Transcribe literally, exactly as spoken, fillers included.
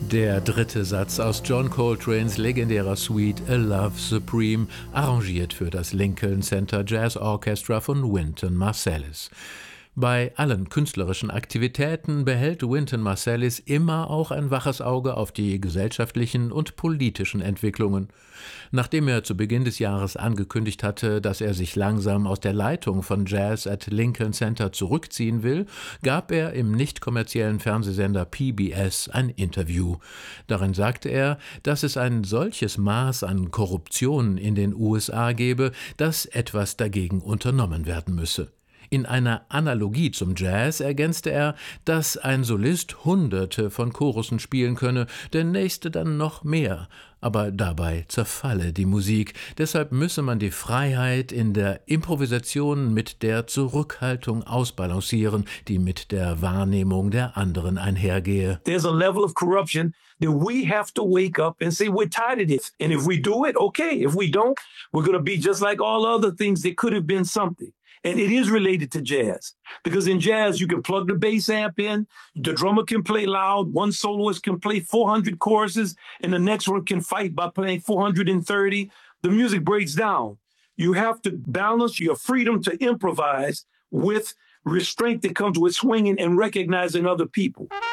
Der dritte Satz aus John Coltranes legendärer Suite A Love Supreme, arrangiert für das Lincoln Center Jazz Orchestra von Wynton Marsalis. Bei allen künstlerischen Aktivitäten behält Wynton Marsalis immer auch ein waches Auge auf die gesellschaftlichen und politischen Entwicklungen. Nachdem er zu Beginn des Jahres angekündigt hatte, dass er sich langsam aus der Leitung von Jazz at Lincoln Center zurückziehen will, gab er im nicht kommerziellen Fernsehsender P B S ein Interview. Darin sagte er, dass es ein solches Maß an Korruption in den U S A gebe, dass etwas dagegen unternommen werden müsse. In einer Analogie zum Jazz ergänzte er, dass ein Solist Hunderte von Chorussen spielen könne, der nächste dann noch mehr, aber dabei zerfalle die Musik. Deshalb müsse man die Freiheit in der Improvisation mit der Zurückhaltung ausbalancieren, die mit der Wahrnehmung der anderen einhergehe. There's a level of corruption that we have to wake up and say we're tired of this. And if we do it, okay. If we don't, we're going to be just like all other things that could have been something. And it is related to jazz, because in jazz, you can plug the bass amp in, the drummer can play loud, one soloist can play four hundred choruses, and the next one can fight by playing four hundred thirty. The music breaks down. You have to balance your freedom to improvise with restraint that comes with swinging and recognizing other people.